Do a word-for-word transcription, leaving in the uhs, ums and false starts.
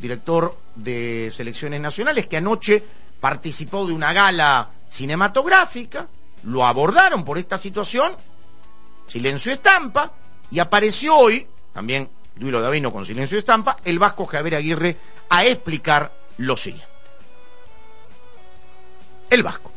director de selecciones nacionales, que anoche participó de una gala cinematográfica, lo abordaron por esta situación, silencio estampa, y apareció hoy, también Duilo Davino con silencio estampa, el vasco Javier Aguirre a explicar lo siguiente. El vasco.